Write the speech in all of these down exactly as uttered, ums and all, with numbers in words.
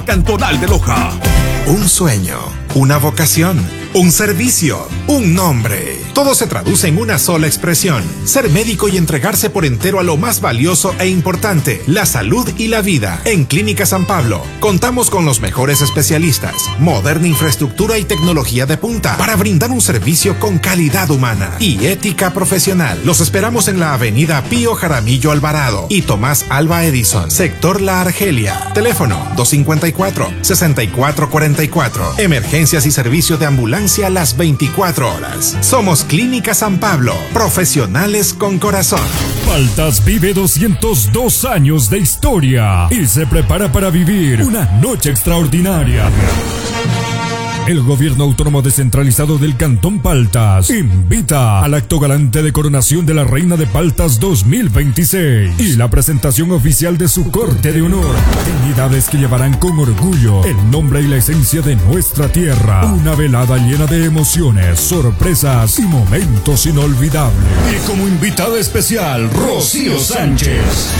Cantonal de Loja. Un sueño, una vocación, un servicio, un nombre. Todo se traduce en una sola expresión: ser médico y entregarse por entero a lo más valioso e importante, la salud y la vida. En Clínica San Pablo contamos con los mejores especialistas, moderna infraestructura y tecnología de punta para brindar un servicio con calidad humana y ética profesional. Los esperamos en la avenida Pío Jaramillo Alvarado y Tomás Alba Edison, sector La Argelia. Teléfono dos cinco cuatro, seis cuatro cuatro cuatro. Emergencias y servicio de ambulancia las veinticuatro horas. Somos Clínica San Pablo, profesionales con corazón. Paltas vive doscientos dos años de historia y se prepara para vivir una noche extraordinaria. El Gobierno Autónomo Descentralizado del Cantón Paltas invita al acto galante de coronación de la Reina de Paltas dos mil veintiséis y la presentación oficial de su corte de honor. Dignidades que llevarán con orgullo el nombre y la esencia de nuestra tierra. Una velada llena de emociones, sorpresas y momentos inolvidables. Y como invitada especial, Rocío Sánchez.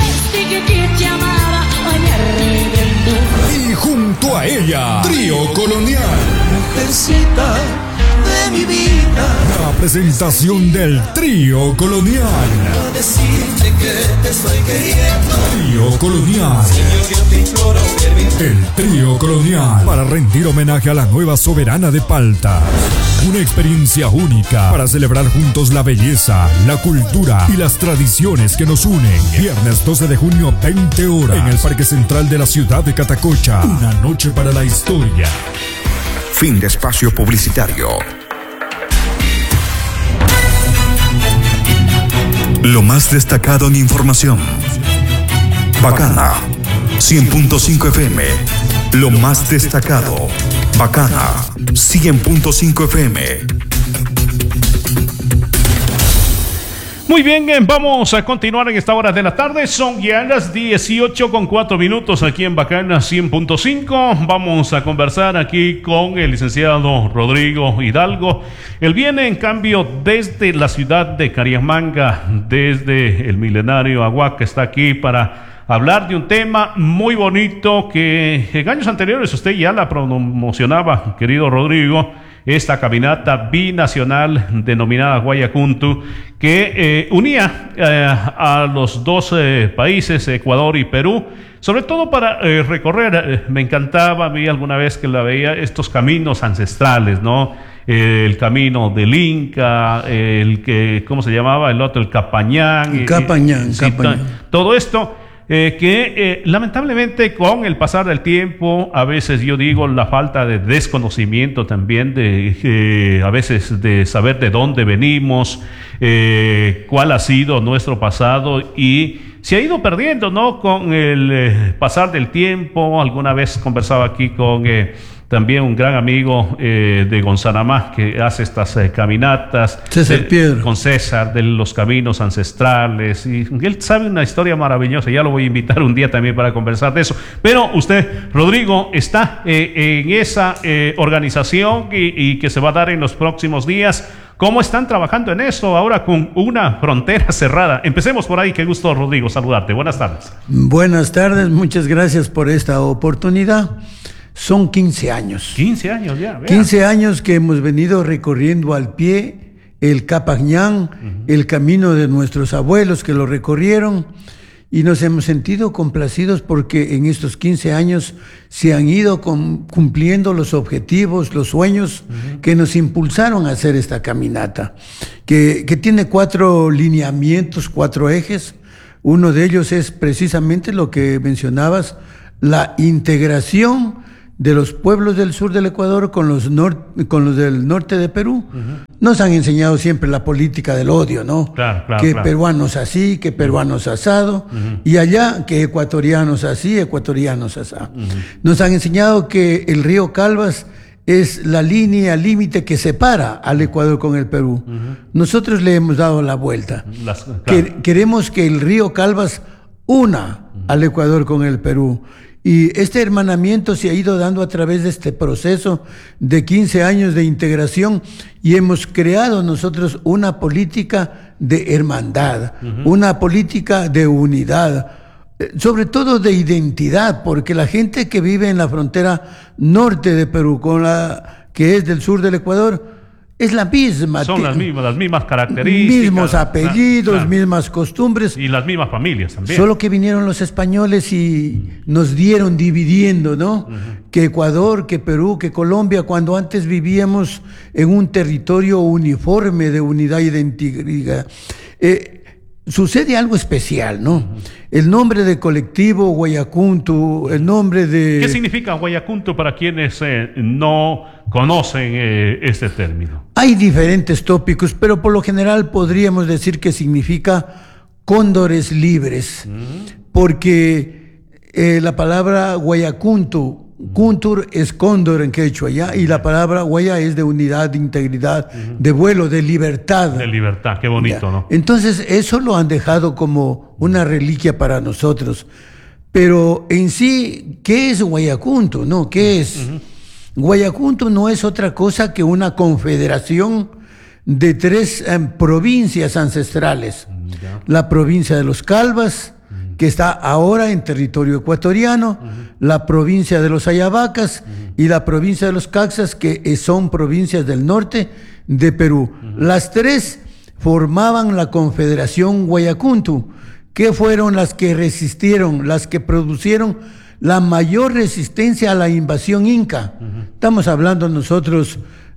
Y junto a ella, Trío Colonial. Mujercita de mi vida. La presentación del Trío Colonial. Quiero decirte que te estoy queriendo. Trío Colonial. Señor, yo te imploro, permíteme. El Trío Colonial, para rendir homenaje a la nueva soberana de Paltas. Una experiencia única para celebrar juntos la belleza, la cultura y las tradiciones que nos unen. Viernes doce de junio, veinte horas, en el Parque Central de la ciudad de Catacocha. Una noche para la historia. Fin de espacio publicitario. Lo más destacado en información. Bacana. cien punto cinco F M. Lo más destacado. Bacana. cien punto cinco F M. Muy bien, vamos a continuar en esta hora de la tarde. Son ya las dieciocho con cuatro minutos aquí en Bacana cien punto cinco. Vamos a conversar aquí con el licenciado Rodrigo Hidalgo. Él viene, en cambio, desde la ciudad de Cariamanga, desde el milenario Aguaca, está aquí para hablar de un tema muy bonito que en años anteriores usted ya la promocionaba, querido Rodrigo. Esta caminata binacional denominada Guayacuntu, que eh, unía eh, a los dos eh, países, Ecuador y Perú, sobre todo para eh, recorrer, eh, me encantaba a mí alguna vez que la veía, estos caminos ancestrales, ¿no? Eh, el camino del Inca, eh, el que, ¿cómo se llamaba? El otro, el Capañán. El Capañán, eh, Capañán. Sí, todo esto. Eh, que eh, lamentablemente con el pasar del tiempo, a veces yo digo la falta de desconocimiento también, de eh, a veces de saber de dónde venimos, eh, cuál ha sido nuestro pasado, y se ha ido perdiendo, ¿no? Con el eh, pasar del tiempo. Alguna vez conversaba aquí con eh, también un gran amigo eh, de Gonzanamá que hace estas eh, caminatas. César de, Piedra. Con César, de los caminos ancestrales. Y él sabe una historia maravillosa. Ya lo voy a invitar un día también para conversar de eso. Pero usted, Rodrigo, está eh, en esa eh, organización y, y que se va a dar en los próximos días. ¿Cómo están trabajando en esto ahora con una frontera cerrada? Empecemos por ahí. Qué gusto, Rodrigo, saludarte. Buenas tardes. Buenas tardes. Muchas gracias por esta oportunidad. Son quince años. quince años ya. Vea. quince años que hemos venido recorriendo al pie el Capañán, uh-huh. el camino de nuestros abuelos que lo recorrieron, y nos hemos sentido complacidos porque en estos quince años se han ido con, cumpliendo los objetivos, los sueños uh-huh. que nos impulsaron a hacer esta caminata, que, que tiene cuatro lineamientos, cuatro ejes. Uno de ellos es precisamente lo que mencionabas, la integración de los pueblos del sur del Ecuador con los, nor- con los del norte de Perú. Uh-huh. Nos han enseñado siempre la política del odio, ¿no? Claro, claro, que claro. peruanos así, que peruanos asado, uh-huh. y allá que ecuatorianos así, ecuatorianos asado. Uh-huh. Nos han enseñado que el río Calvas es la línea límite que separa al Ecuador con el Perú. Uh-huh. Nosotros le hemos dado la vuelta. Las, claro. que, queremos que el río Calvas una uh-huh. al Ecuador con el Perú. Y este hermanamiento se ha ido dando a través de este proceso de quince años de integración, y hemos creado nosotros una política de hermandad, uh-huh. una política de unidad. sobre todo de identidad, porque la gente que vive en la frontera norte de Perú con la que es del sur del Ecuador es la misma. Son las mismas, las mismas características. Mismos apellidos, claro, claro. mismas costumbres. Y las mismas familias también. Solo que vinieron los españoles y nos dieron dividiendo, ¿no? Uh-huh. Que Ecuador, que Perú, que Colombia, cuando antes vivíamos en un territorio uniforme de unidad y de integridad. Eh, Sucede algo especial, ¿no? Uh-huh. El nombre de colectivo Guayacuntu, el nombre de... ¿Qué significa Guayacuntu para quienes eh, no conocen eh, este término? Hay diferentes tópicos, pero por lo general podríamos decir que significa cóndores libres, uh-huh. porque eh, la palabra Guayacuntu, Kuntur es cóndor en quechua, ¿ya? Y la palabra guaya es de unidad, de integridad, uh-huh. de vuelo, de libertad. De libertad, qué bonito, ¿ya? ¿No? Entonces, eso lo han dejado como una reliquia para nosotros. Pero en sí, ¿qué es Guayacuntu? ¿No? ¿Qué es? Uh-huh. Guayacuntu no es otra cosa que una confederación de tres eh, provincias ancestrales. Uh-huh. La provincia de los Calvas, que está ahora en territorio ecuatoriano, uh-huh. la provincia de los Ayavacas uh-huh. y la provincia de los Caxas, que son provincias del norte de Perú. Uh-huh. Las tres formaban la Confederación Guayacuntu, que fueron las que resistieron, las que produjeron la mayor resistencia a la invasión inca. Uh-huh. Estamos hablando nosotros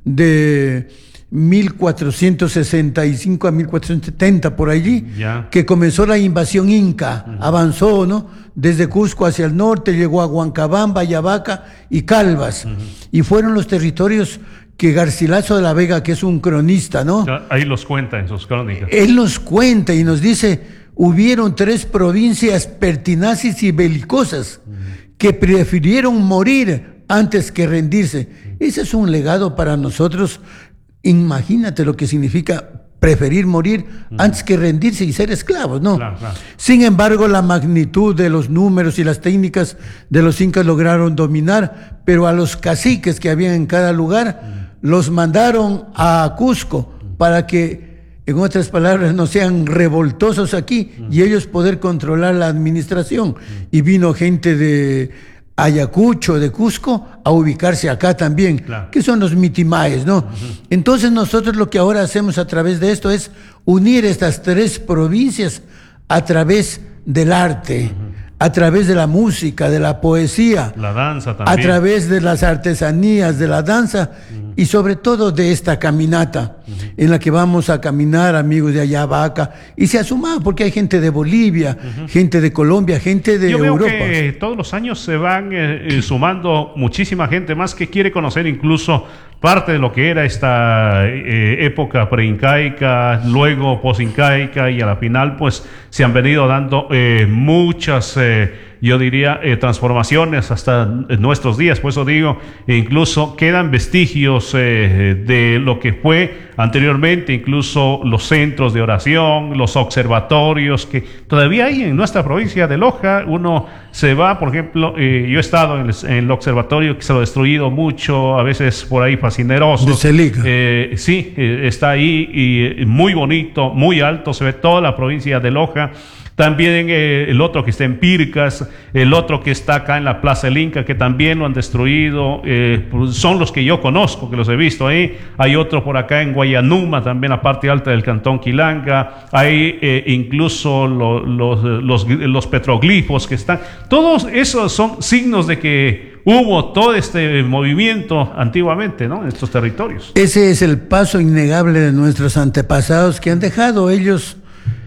de mil cuatrocientos sesenta y cinco a mil cuatrocientos setenta, por allí, yeah. que comenzó la invasión inca, uh-huh. avanzó, ¿no? Desde Cusco hacia el norte, llegó a Huancabamba, Ayabaca y Calvas, uh-huh. y fueron los territorios que Garcilaso de la Vega, que es un cronista, ¿no? Ahí los cuenta en sus crónicas. Él los cuenta y nos dice, hubieron tres provincias pertinaces y belicosas, uh-huh. que prefirieron morir antes que rendirse. Uh-huh. Ese es un legado para nosotros. Imagínate lo que significa preferir morir uh-huh. antes que rendirse y ser esclavos, ¿no? Claro, claro. Sin embargo, la magnitud de los números y las técnicas de los incas lograron dominar, pero a los caciques que habían en cada lugar uh-huh. los mandaron a Cusco uh-huh. para que, en otras palabras, no sean revoltosos aquí uh-huh. y ellos poder controlar la administración. Uh-huh. Y vino gente de Ayacucho, de Cusco, a ubicarse acá también, claro. que son los mitimaes, ¿no? Uh-huh. Entonces nosotros lo que ahora hacemos a través de esto es unir estas tres provincias a través del arte, uh-huh. a través de la música, de la poesía, la danza también, a través de las artesanías, de la danza uh-huh. y sobre todo de esta caminata uh-huh. en la que vamos a caminar, amigos de Ayabaca, y se ha sumado porque hay gente de Bolivia, uh-huh. gente de Colombia, gente de Yo veo Europa. Que todos los años se van eh, sumando muchísima gente más que quiere conocer incluso parte de lo que era esta eh, época preincaica, luego posincaica, y a la final pues se han venido dando eh, muchas eh, yo diría eh, transformaciones hasta nuestros días. Por eso digo, incluso quedan vestigios eh, de lo que fue anteriormente, incluso los centros de oración, los observatorios que todavía hay en nuestra provincia de Loja. Uno se va, por ejemplo, eh, yo he estado en el, en el observatorio que se lo ha destruido mucho, a veces por ahí fascineroso. De Celica. Eh, sí, eh, está ahí y eh, muy bonito, muy alto, se ve toda la provincia de Loja. También eh, el otro que está en Pircas, el otro que está acá en la Plaza del Inca, que también lo han destruido, eh, pues son los que yo conozco, que los he visto ahí. Hay otro por acá en Guayanuma, también la parte alta del cantón Quilanga. Hay eh, incluso lo, lo, los, los petroglifos que están. Todos esos son signos de que hubo todo este movimiento antiguamente, ¿no? En estos territorios. Ese es el paso innegable de nuestros antepasados que han dejado ellos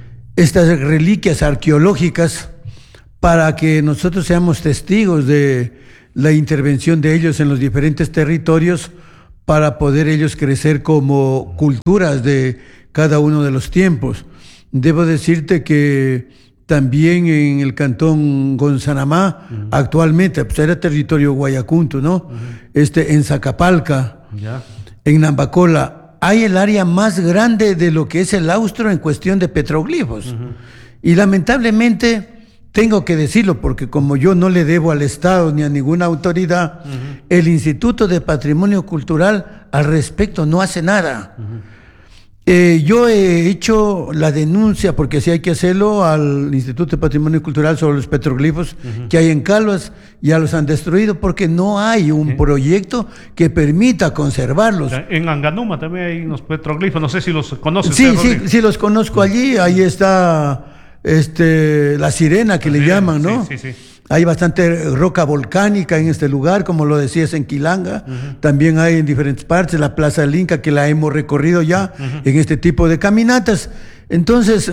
estas reliquias arqueológicas para que nosotros seamos testigos de la intervención de ellos en los diferentes territorios para poder ellos crecer como culturas de cada uno de los tiempos. Debo decirte que también en el cantón Gonzanamá, uh-huh. actualmente, pues era territorio Guayacuntu, ¿no? Uh-huh. Este, en Zacapalca, yeah. en Nambacola, hay el área más grande de lo que es el Austro en cuestión de petroglifos. Uh-huh. Y lamentablemente, tengo que decirlo, porque como yo no le debo al Estado ni a ninguna autoridad, uh-huh. el Instituto de Patrimonio Cultural al respecto no hace nada. Uh-huh. Eh, yo he hecho la denuncia, porque sí hay que hacerlo, al Instituto de Patrimonio Cultural sobre los petroglifos uh-huh. que hay en Calvas. Ya los han destruido porque no hay un ¿Sí? proyecto que permita conservarlos. En Anganuma también hay unos petroglifos, no sé si los conoces. Sí, sí, sí los conozco allí. Ahí está este, la sirena que la le sirena, llaman, ¿no? Sí, sí, sí. Hay bastante roca volcánica en este lugar, como lo decías, en Quilanga. Uh-huh. También hay en diferentes partes, la Plaza del Inca, que la hemos recorrido ya uh-huh. en este tipo de caminatas. Entonces,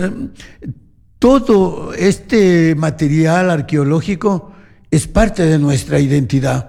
todo este material arqueológico es parte de nuestra identidad.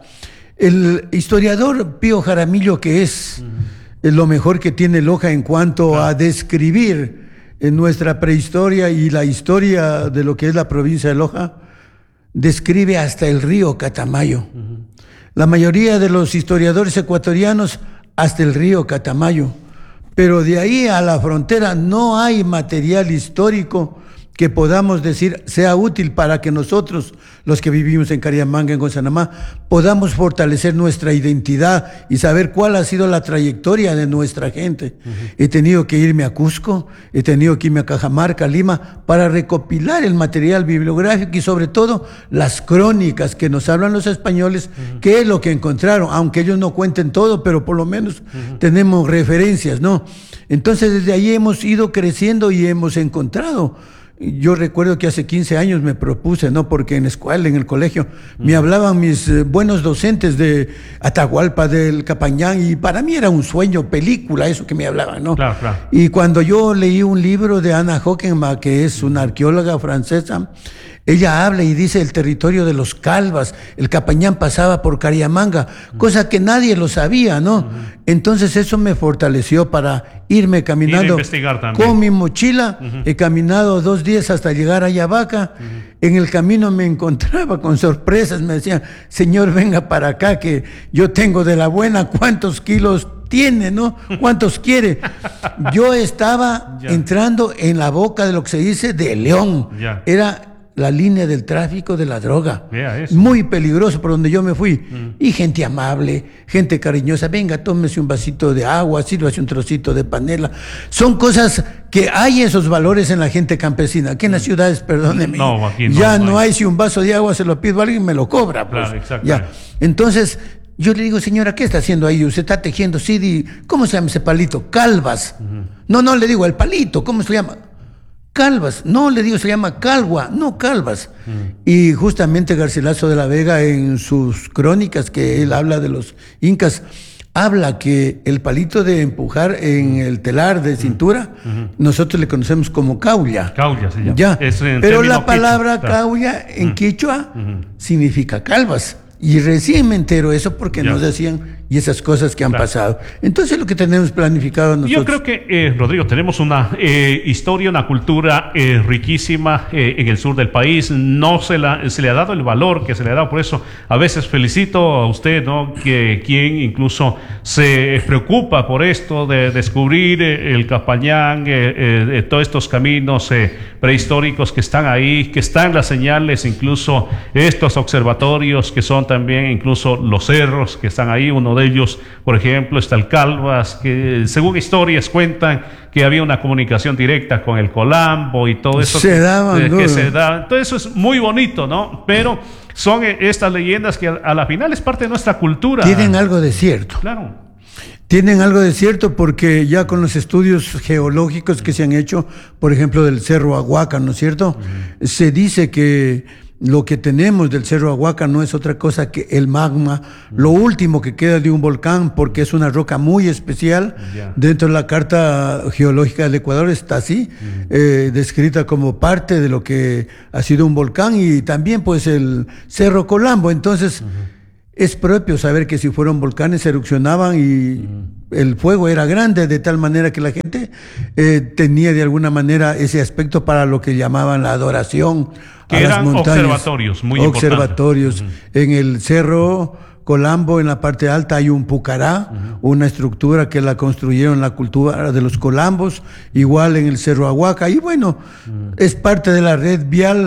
El historiador Pío Jaramillo, que es uh-huh. lo mejor que tiene Loja en cuanto uh-huh. a describir en nuestra prehistoria y la historia de lo que es la provincia de Loja, describe hasta el río Catamayo. Uh-huh. La mayoría de los historiadores ecuatorianos hasta el río Catamayo. Pero de ahí a la frontera no hay material histórico que podamos decir sea útil para que nosotros, los que vivimos en Cariamanga, en Gonzanamá, podamos fortalecer nuestra identidad y saber cuál ha sido la trayectoria de nuestra gente. Uh-huh. He tenido que irme a Cusco, he tenido que irme a Cajamarca, Lima, para recopilar el material bibliográfico y sobre todo las crónicas que nos hablan los españoles, uh-huh. qué es lo que encontraron, aunque ellos no cuenten todo, pero por lo menos uh-huh. tenemos referencias, ¿no? Entonces desde ahí hemos ido creciendo y hemos encontrado. Yo recuerdo que hace quince años me propuse, ¿no? Porque en la escuela, en el colegio, uh-huh. me hablaban mis eh, buenos docentes de Atahualpa, del Capañán, y para mí era un sueño, película, eso que me hablaban, ¿no? Claro, claro. Y cuando yo leí un libro de Anna Hockenbach, que es una arqueóloga francesa, ella habla y dice el territorio de los Calvas, el Capañán pasaba por Cariamanga, uh-huh. cosa que nadie lo sabía, ¿no? Uh-huh. Entonces eso me fortaleció para irme caminando con mi mochila. Uh-huh. He caminado dos días hasta llegar a Ayabaca. Uh-huh. En el camino me encontraba con sorpresas, me decían, señor, venga para acá que yo tengo de la buena, ¿cuántos kilos tiene, no? ¿Cuántos quiere? Yo estaba ya. entrando en la boca de lo que se dice de León. Ya. Era la línea del tráfico de la droga. Muy peligroso por donde yo me fui. Mm. Y gente amable, gente cariñosa. Venga, tómese un vasito de agua, sírvase un trocito de panela. Son cosas que hay esos valores en la gente campesina. Aquí en las ciudades, perdóneme, no, aquí no, ya no, no hay. hay. Si un vaso de agua se lo pido a alguien, me lo cobra. Pues. Claro, exacto. Ya. Entonces, yo le digo, señora, ¿qué está haciendo ahí? Usted está tejiendo, sí, di, ¿cómo se llama ese palito? Calvas. Uh-huh. No, no, le digo, el palito, ¿cómo se llama? Calvas, no, le digo, se llama calgua, no calvas. Mm. Y justamente Garcilaso de la Vega, en sus crónicas, que él habla de los incas, habla que el palito de empujar en el telar de cintura, mm-hmm. nosotros le conocemos como caulla. Caulla se llama. Ya. Pero la palabra quichua, caulla en mm. quichua mm-hmm. significa calvas. Y recién me entero eso porque ya. nos decían y esas cosas que han claro. pasado. Entonces lo que tenemos planificado nosotros. Yo creo que, eh, Rodrigo, tenemos una eh, historia, una cultura eh, riquísima eh, en el sur del país. No se, la, se le ha dado el valor que se le ha dado. Por eso a veces felicito a usted, ¿no? Que quien incluso se preocupa por esto de descubrir eh, el Capañán, eh, eh, todos estos caminos eh, prehistóricos que están ahí, que están las señales, incluso estos observatorios que son también incluso los cerros que están ahí. Uno de ellos, por ejemplo, está el Calvas, que según historias cuentan que había una comunicación directa con el Colambo y todo eso. Se que, daban, eh, que se da. Todo eso es muy bonito, ¿no? Pero son estas leyendas que a, a la final es parte de nuestra cultura. Tienen algo de cierto. Claro. Tienen algo de cierto porque ya con los estudios geológicos que se han hecho, por ejemplo, del Cerro Ahuaca, ¿no es cierto? Uh-huh. Se dice que lo que tenemos del Cerro Ahuaca no es otra cosa que el magma, uh-huh. lo último que queda de un volcán, porque es una roca muy especial. Yeah. Dentro de la Carta Geológica del Ecuador está así, uh-huh. eh, descrita como parte de lo que ha sido un volcán, y también pues el Cerro Colambo. Entonces, uh-huh. es propio saber que si fueron volcanes erupcionaban y uh-huh. el fuego era grande, de tal manera que la gente eh, tenía de alguna manera ese aspecto para lo que llamaban la adoración. Que a eran las montañas. observatorios, muy Observatorios. importantes. Uh-huh. En el Cerro Colambo, en la parte alta, hay un pucará, uh-huh. una estructura que la construyeron la cultura de los colambos, igual en el Cerro Ahuaca, y bueno, uh-huh. es parte de la red vial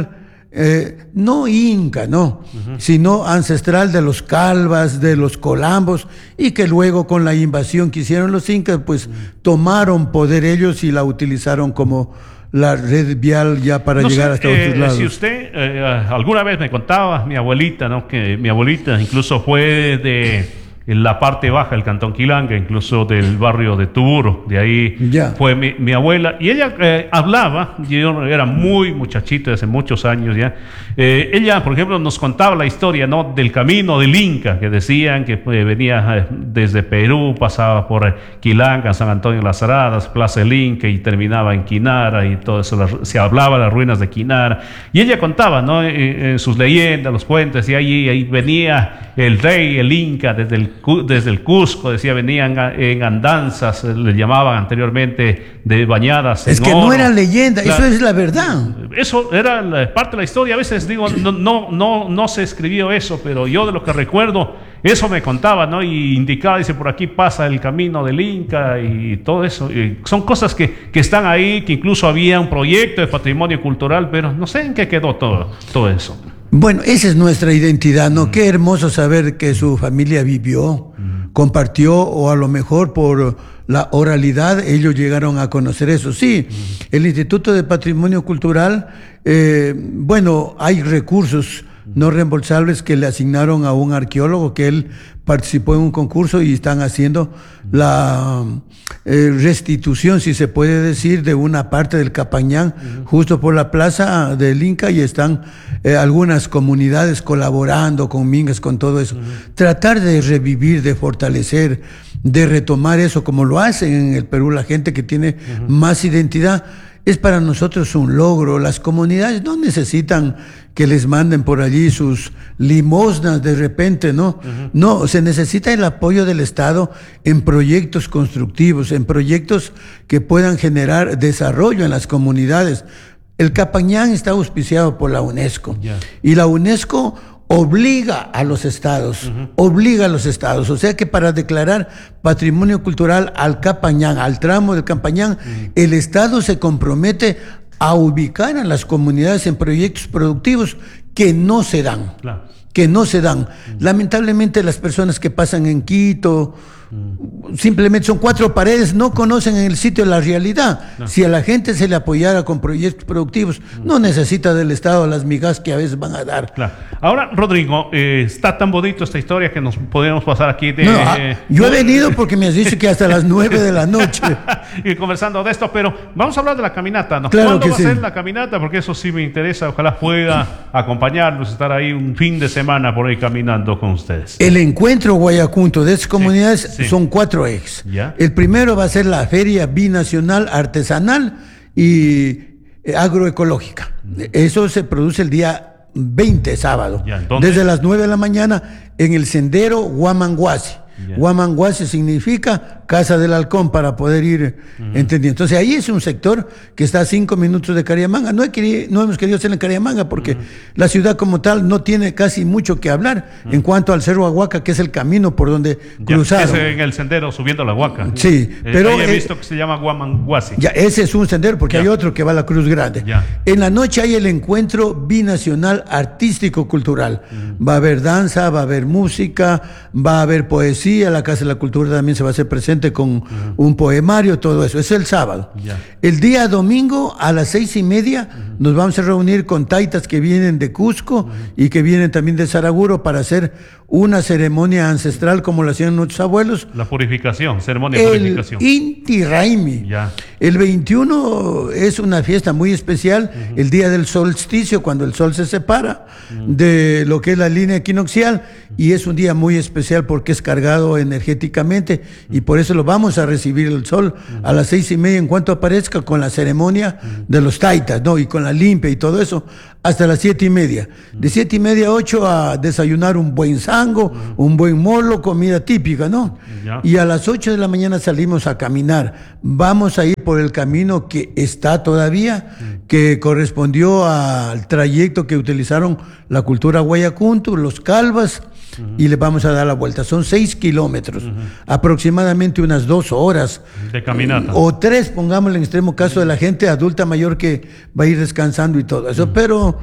eh, no inca, no, uh-huh. sino ancestral de los calvas, de los colambos, y que luego con la invasión que hicieron los incas, pues uh-huh. tomaron poder ellos y la utilizaron como la red vial ya para no llegar sé, hasta eh, otros lados. Si usted eh, alguna vez me contaba, mi abuelita, ¿no? Que mi abuelita incluso fue de en la parte baja del Cantón Quilanga, incluso del barrio de Tuburo, de ahí ya. fue mi, mi abuela, y ella eh, hablaba, yo era muy muchachita hace muchos años ya, eh, ella, por ejemplo, nos contaba la historia, ¿no? Del camino del Inca, que decían que pues, venía eh, desde Perú, pasaba por eh, Quilanga, San Antonio de las Aradas, Plaza del Inca, y terminaba en Quinara, y todo eso, la, se hablaba de las ruinas de Quinara, y ella contaba, ¿no? En, en sus leyendas, los cuentos, y ahí, ahí venía el rey, el Inca, desde el desde el Cusco, decía, venían en andanzas, le llamaban anteriormente, de bañadas es en que oro. No era leyenda, la, eso es la verdad. Eso era la, parte de la historia. A veces digo, no, no, no, no se escribió eso, pero yo de lo que recuerdo, eso me contaba, ¿no? Y indicaba, dice, por aquí pasa el camino del Inca y todo eso. Y son cosas que, que están ahí, que incluso había un proyecto de patrimonio cultural, pero no sé en qué quedó todo, todo eso. Bueno, esa es nuestra identidad, ¿no? Mm. Qué hermoso saber que su familia vivió, mm. compartió, o a lo mejor por la oralidad ellos llegaron a conocer eso. Sí, mm. el Instituto de Patrimonio Cultural, eh, bueno, hay recursos no reembolsables que le asignaron a un arqueólogo que él participó en un concurso y están haciendo la eh, restitución, si se puede decir, de una parte del Capañán, uh-huh. justo por la plaza del Inca, y están eh, algunas comunidades colaborando con mingas, con todo eso. Uh-huh. Tratar de revivir, de fortalecer, de retomar eso como lo hacen en el Perú la gente que tiene uh-huh. más identidad. Es para nosotros un logro. Las comunidades no necesitan que les manden por allí sus limosnas de repente, ¿no? Uh-huh. No, se necesita el apoyo del Estado en proyectos constructivos, en proyectos que puedan generar desarrollo en las comunidades. El Capañán está auspiciado por la UNESCO, yeah. y la UNESCO obliga a los estados, uh-huh. obliga a los estados, o sea que para declarar patrimonio cultural al Capañán, al tramo del Capañán, uh-huh. el Estado se compromete a ubicar a las comunidades en proyectos productivos que no se dan, claro. que no se dan. Uh-huh. Lamentablemente las personas que pasan en Quito, uh-huh. simplemente son cuatro paredes, no conocen en el sitio la realidad. No. Si a la gente se le apoyara con proyectos productivos, uh-huh. no necesita del Estado las migas que a veces van a dar. Claro. Ahora, Rodrigo, eh, está tan bonito esta historia que nos podemos pasar aquí de... No, eh, yo he venido porque me has dicho que hasta las nueve de la noche. Y conversando de esto, pero vamos a hablar de la caminata, ¿no? Claro ¿Cuándo que va sí. a ser la caminata? Porque eso sí me interesa, ojalá pueda acompañarnos, estar ahí un fin de semana por ahí caminando con ustedes. El encuentro Guayacunto de esas comunidades sí, sí. son cuatro ejes. ¿Ya? El primero va a ser la Feria Binacional Artesanal y Agroecológica. Mm. Eso se produce el día veinte, sábado, ya, desde las nueve de la mañana en el sendero Huamanguasi. Yeah. Huamanguasi significa Casa del Halcón, para poder ir uh-huh. entendiendo. Entonces ahí es un sector que está a cinco minutos de Cariamanga. No, he querido, no hemos querido hacer en Cariamanga porque uh-huh. la ciudad como tal no tiene casi mucho que hablar uh-huh. en cuanto al Cerro Ahuaca, que es el camino por donde ya, cruzaron. Es en el sendero subiendo a la Huaca. Sí, eh, pero ahí he eh, visto que se llama Huamanguasi. Ya, ese es un sendero porque ya. hay otro que va a la Cruz Grande. Ya. En la noche hay el encuentro binacional artístico-cultural. Uh-huh. Va a haber danza, va a haber música, va a haber poesía. La Casa de la Cultura también se va a hacer presente con uh-huh. un poemario, todo eso. Es el sábado. Ya. El día domingo a las seis y media uh-huh. nos vamos a reunir con taitas que vienen de Cusco uh-huh. y que vienen también de Saraguro para hacer una ceremonia ancestral como la hacían nuestros abuelos. La purificación, ceremonia de purificación. El Inti Raimi. Ya. El veintiuno es una fiesta muy especial, uh-huh. el día del solsticio, cuando el sol se separa uh-huh. de lo que es la línea equinoccial, uh-huh. y es un día muy especial porque es cargado energéticamente uh-huh. y por eso lo vamos a recibir el sol uh-huh. a las seis y media en cuanto aparezca con la ceremonia uh-huh. de los taitas, ¿no? Y con la limpia y todo eso, hasta las siete y media. Uh-huh. De siete y media a ocho a desayunar un buen sango, uh-huh. un buen molo, comida típica, ¿no? Ya. Y a las ocho de la mañana salimos a caminar. Vamos a ir por el camino que está todavía, uh-huh. que correspondió al trayecto que utilizaron la cultura Guayacunto, los calvas, uh-huh. y le vamos a dar la vuelta. Son seis kilómetros, uh-huh. aproximadamente unas dos horas. De caminata. O tres, pongámosle en extremo caso de la gente adulta mayor que va a ir descansando y todo eso. Uh-huh. Pero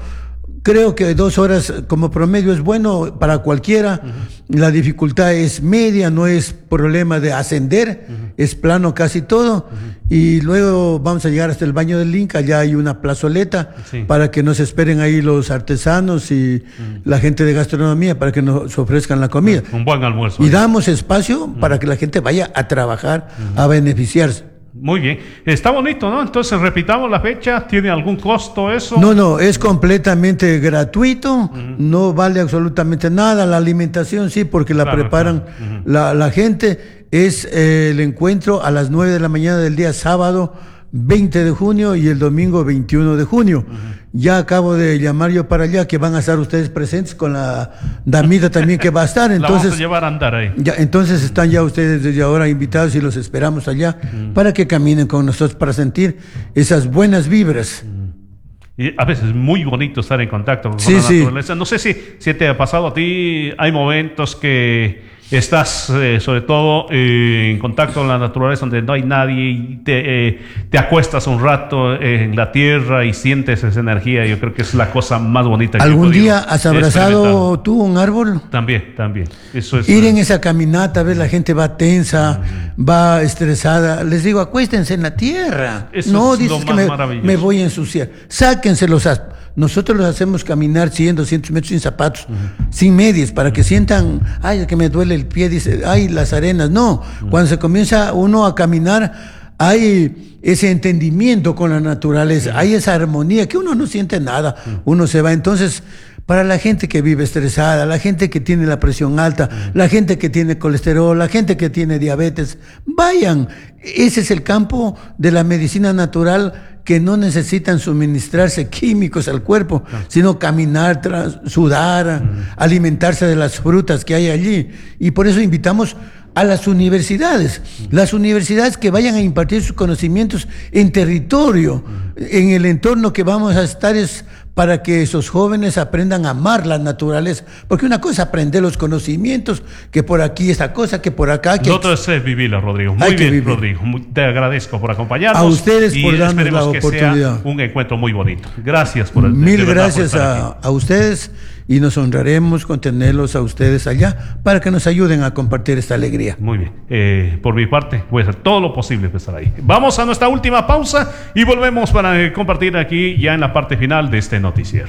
Creo que dos horas como promedio es bueno para cualquiera. Uh-huh. La dificultad es media, no es problema de ascender, uh-huh. es plano casi todo. Uh-huh. Y luego vamos a llegar hasta el Baño del Inca, allá hay una plazoleta sí. para que nos esperen ahí los artesanos y uh-huh. la gente de gastronomía para que nos ofrezcan la comida. Un buen almuerzo. Y damos espacio uh-huh. para que la gente vaya a trabajar, uh-huh. a beneficiarse. Muy bien, está bonito, ¿no? Entonces repitamos la fecha, ¿tiene algún costo eso? No, no, es completamente gratuito, uh-huh. no vale absolutamente nada, la alimentación sí, porque la claro, preparan claro. Uh-huh. la, la gente, es eh, el encuentro a las nueve de la mañana del día sábado veinte de junio y el domingo veintiuno de junio. Uh-huh. Ya acabo de llamar yo para allá, que van a estar ustedes presentes con la damita también que va a estar. Entonces, la vamos a llevar a andar ahí. Ya, entonces están ya ustedes desde ahora invitados y los esperamos allá uh-huh. para que caminen con nosotros para sentir esas buenas vibras. Uh-huh. Y a veces es muy bonito estar en contacto con sí, la sí. naturaleza. No sé si, si te ha pasado a ti, hay momentos que estás eh, sobre todo eh, en contacto con la naturaleza donde no hay nadie y te, eh, te acuestas un rato eh, en la tierra y sientes esa energía. Yo creo que es la cosa más bonita que ¿Algún día has abrazado tú un árbol? También, también. Eso es, ir en esa caminata, ves la gente va tensa, uh-huh. va estresada. Les digo, acuéstense en la tierra. Eso no es dices lo que más me, me voy a ensuciar. Sáquense los aspas. Nosotros los hacemos caminar cien, doscientos metros sin zapatos, uh-huh. sin medias, para que sientan, ay, que me duele el pie, dice, ay, las arenas. No, uh-huh. cuando se comienza uno a caminar, hay ese entendimiento con la naturaleza, uh-huh. hay esa armonía, que uno no siente nada, uh-huh. uno se va. Entonces, para la gente que vive estresada, la gente que tiene la presión alta, uh-huh. la gente que tiene colesterol, la gente que tiene diabetes, vayan. Ese es el campo de la medicina natural, que no necesitan suministrarse químicos al cuerpo, uh-huh. sino caminar, tras, sudar, uh-huh. alimentarse de las frutas que hay allí. Y por eso invitamos a las universidades, uh-huh. las universidades que vayan a impartir sus conocimientos en territorio, uh-huh. en el entorno que vamos a estar, es para que esos jóvenes aprendan a amar la naturaleza. Porque una cosa es aprender los conocimientos, que por aquí esta cosa, que por acá... Que lo otro es vivirla, Rodrigo. Muy bien, vivir. Rodrigo. Te agradezco por acompañarnos. A ustedes por darnos la que oportunidad. Sea un encuentro muy bonito. Gracias por el Mil gracias a, a ustedes, y nos honraremos con tenerlos a ustedes allá para que nos ayuden a compartir esta alegría. Muy bien. Eh, por mi parte, voy a hacer todo lo posible para estar ahí. Vamos a nuestra última pausa y volvemos para eh, compartir aquí ya en la parte final de este noticiero.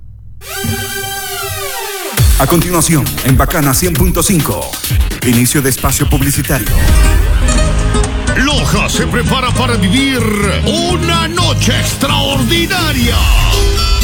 A continuación, en Bacana cien punto cinco, inicio de espacio publicitario. Loja se prepara para vivir una noche extraordinaria.